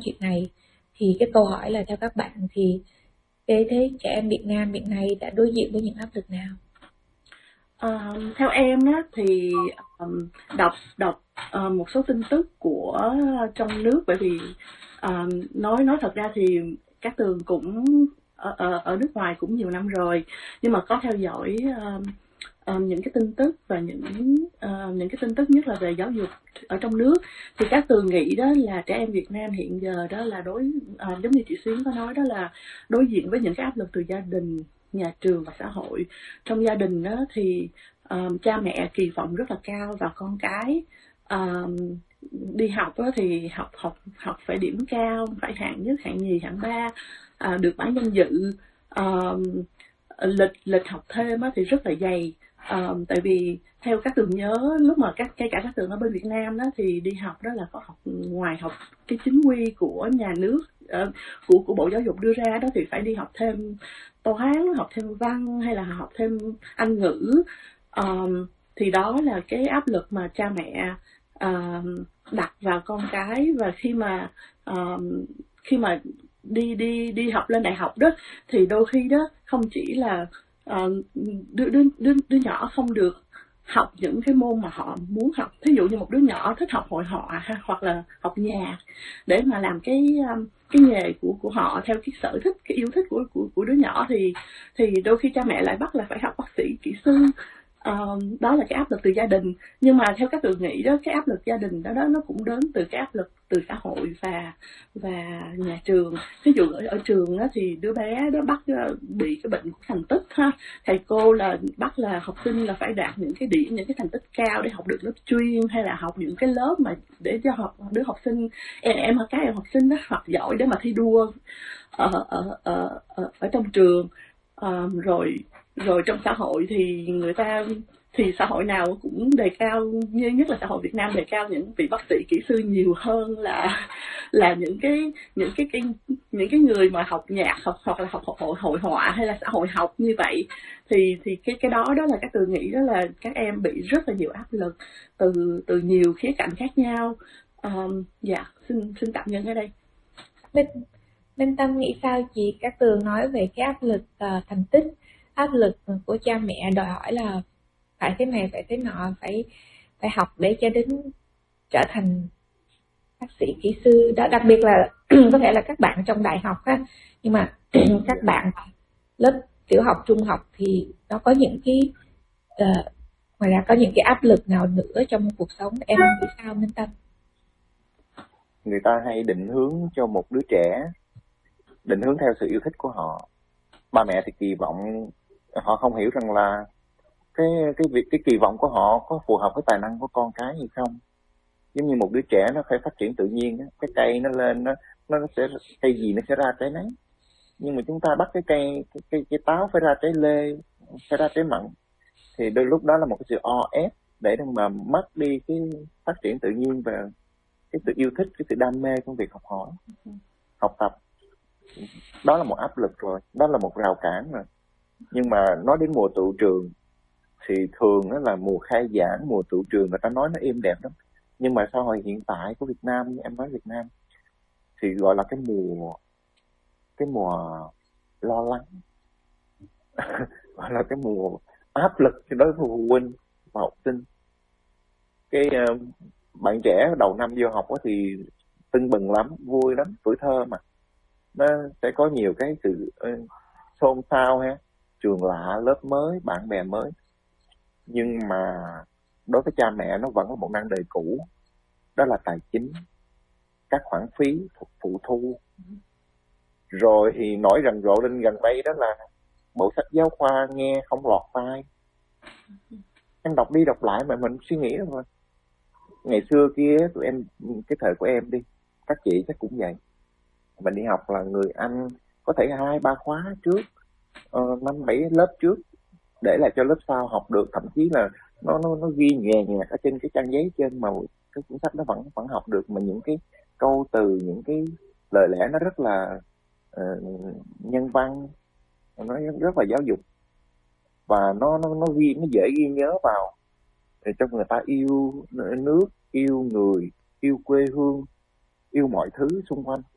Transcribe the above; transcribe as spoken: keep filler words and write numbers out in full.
chuyện này. Thì cái câu hỏi là theo các bạn thì cái thế trẻ em Việt Nam hiện nay đã đối diện với những áp lực nào? Uh, theo em á, thì um, đọc đọc uh, một số tin tức của trong nước, bởi vì uh, nói nói thật ra thì Cát Tường cũng ở, ở, ở nước ngoài cũng nhiều năm rồi, nhưng mà có theo dõi uh, uh, những cái tin tức và những uh, những cái tin tức nhất là về giáo dục ở trong nước, thì Cát Tường nghĩ đó là trẻ em Việt Nam hiện giờ đó là đối uh, giống như chị Xuyến có nói đó, là đối diện với những cái áp lực từ gia đình, nhà trường và xã hội. Trong gia đình đó thì uh, cha mẹ kỳ vọng rất là cao vào con cái. Uh, đi học đó thì học học học phải điểm cao, phải hạng nhất, hạng nhì, hạng ba, uh, được bán danh dự. Uh, lịch lịch học thêm thì rất là dày. Uh, tại vì theo các Tường nhớ, lúc mà các kể cả các Tường ở bên Việt Nam đó thì đi học đó là có học ngoài học cái chính quy của nhà nước, uh, của của Bộ Giáo dục đưa ra đó, thì phải đi học thêm toán, học thêm văn hay là học thêm Anh ngữ. Um, thì đó là cái áp lực mà cha mẹ uh, đặt vào con cái. Và khi mà uh, khi mà đi đi đi học lên đại học đó thì đôi khi đó không chỉ là uh, đứa, đứa đứa đứa nhỏ không được học những cái môn mà họ muốn học. Thí dụ như một đứa nhỏ thích học hội họa ha, hoặc là học nhạc để mà làm cái cái nghề của của họ theo cái sở thích, cái yêu thích của của của đứa nhỏ, thì thì đôi khi cha mẹ lại bắt là phải học bác sĩ, kỹ sư. Uh, đó là cái áp lực từ gia đình. Nhưng mà theo các Tường nghĩ đó, cái áp lực gia đình đó, đó nó cũng đến từ cái áp lực từ xã hội và và nhà trường. Ví dụ ở, ở trường đó, thì đứa bé đó bắt bị cái bệnh của thành tích ha, thầy cô là bắt là học sinh là phải đạt những cái điểm, những cái thành tích cao để học được lớp chuyên, hay là học những cái lớp mà để cho học đứa học sinh em em các em học sinh đó học giỏi để mà thi đua ở ở ở ở, ở trong trường. Uh, rồi rồi trong xã hội thì người ta thì xã hội nào cũng đề cao, như nhất là xã hội Việt Nam đề cao những vị bác sĩ, kỹ sư nhiều hơn là là những cái những cái, cái những cái người mà học nhạc, học hoặc là học hội hội họa hay là xã hội học như vậy. Thì thì cái cái đó đó là các Tường nghĩ đó là các em bị rất là nhiều áp lực từ từ nhiều khía cạnh khác nhau. Um, dạ xin xin tạm dừng ở đây. Minh, Minh Tâm nghĩ sao chị? Các Tường nói về cái áp lực uh, thành tích, áp lực của cha mẹ đòi hỏi là phải thế này, phải thế nọ, phải phải học để cho đến trở thành bác sĩ, kỹ sư. Đó, đặc biệt là có thể là các bạn trong đại học á, nhưng mà các bạn lớp tiểu học, trung học thì nó có những cái uh, ngoài ra có những cái áp lực nào nữa trong cuộc sống. Em nghĩ sao Minh Tâm? Người ta hay định hướng cho một đứa trẻ, định hướng theo sự yêu thích của họ. Ba mẹ thì kỳ vọng, họ không hiểu rằng là cái cái việc cái kỳ vọng của họ có phù hợp với tài năng của con cái hay không. Giống như một đứa trẻ nó phải phát triển tự nhiên, cái cây nó lên, nó nó sẽ cây gì nó sẽ ra trái nấy. Nhưng mà chúng ta bắt cái cây cái, cái, cái táo phải ra trái lê, phải ra trái mận, thì đôi lúc đó là một cái sự o ép để mà mất đi cái phát triển tự nhiên và cái sự yêu thích, cái sự đam mê trong việc học hỏi, học tập. Đó là một áp lực rồi, đó là một rào cản rồi. Nhưng mà nói đến mùa tựu trường thì thường đó là mùa khai giảng, mùa tựu trường người ta nói nó êm đẹp lắm. Nhưng mà xã hội hiện tại của Việt Nam, như em nói Việt Nam, thì gọi là cái mùa cái mùa lo lắng gọi là cái mùa áp lực cho đối với phụ huynh và học sinh. Cái uh, bạn trẻ đầu năm vô học thì tưng bừng lắm, vui lắm, tuổi thơ mà nó sẽ có nhiều cái sự uh, xôn xao ha, trường lạ, lớp mới, bạn bè mới. Nhưng mà đối với cha mẹ nó vẫn là một năng đề cũ, đó là tài chính, các khoản phí phụ thu. Rồi thì nổi rầm rộ lên gần đây đó là bộ sách giáo khoa nghe không lọt tai. Em đọc đi đọc lại mà mình suy nghĩ rồi. Ngày xưa kia tụi em, cái thời của em đi, các chị chắc cũng vậy, mình đi học là người Anh có thể hai ba khóa trước, uh, năm bảy lớp trước, để lại cho lớp sau học được. Thậm chí là nó nó nó ghi nhẹ nhàng ở trên cái trang giấy trên, mà cái cuốn sách nó vẫn vẫn học được. Mà những cái câu từ, những cái lời lẽ nó rất là uh, nhân văn, nó rất là giáo dục, và nó nó nó ghi, nó dễ ghi nhớ vào để cho người ta yêu nước, yêu người, yêu quê hương, yêu mọi thứ xung quanh.